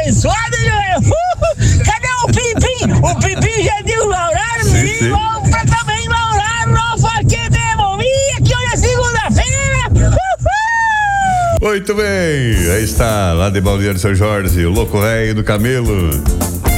abençoado, Joel. Cadê o Pimpim? O Pimpim já deu o horário, menino. Vamos pra também o horário. Novo aqui mesmo. E aqui hoje é segunda-feira. Muito bem, aí está, lá de Balneário São Jorge, o louco rei do camelo.